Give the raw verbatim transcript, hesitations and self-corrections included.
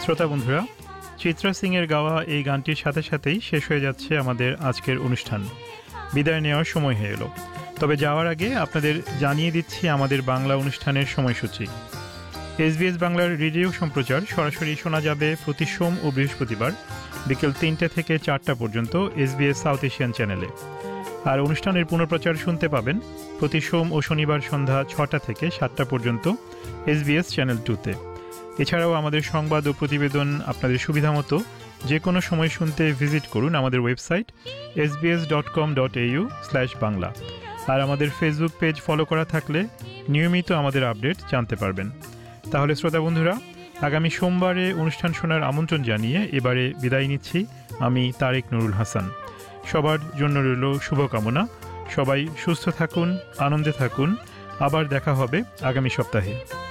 শ্রোতা বন্ধুরা, চিত্রা সিংয়ের গাওয়া এই গানটির সাথে সাথেই শেষ হয়ে যাচ্ছে আমাদের আজকের অনুষ্ঠান। বিদায় নেওয়ার সময় হয়ে এলো। তবে যাওয়ার আগে আপনাদের জানিয়ে দিচ্ছি আমাদের বাংলা অনুষ্ঠানের সময়সূচি। এসবিএস বাংলার রেডিও সম্প্রচার সরাসরি শোনা যাবে প্রতি সোম ও বৃহস্পতিবার বিকেল তিনটে থেকে চারটা পর্যন্ত এসবিএস সাউথ এশিয়ান চ্যানেলে। আর অনুষ্ঠানের পুনঃপ্রচার শুনতে পাবেন প্রতি সোম ও শনিবার সন্ধ্যা ছটা থেকে সাতটা পর্যন্ত এসবিএস চ্যানেল টুতে। এছাড়াও আমাদের সংবাদ ও প্রতিবেদন আপনাদের সুবিধামতো যে কোনো সময় শুনতে ভিজিট করুন আমাদের website S B S dot com dot A you slash Bangla. আর আমাদের ফেসবুক পেজ ফলো করা থাকলে নিয়মিত আমাদের আপডেট জানতে পারবেন। তাহলে শ্রোতা বন্ধুরা, আগামী সোমবারে অনুষ্ঠান শোনার আমন্ত্রণ জানিয়ে এবারে বিদায় নিচ্ছি আমি তারেক নুরুল হাসান। সবার জন্য রইল শুভকামনা। সবাই সুস্থ থাকুন, আনন্দে থাকুন। আবার দেখা হবে আগামী সপ্তাহে।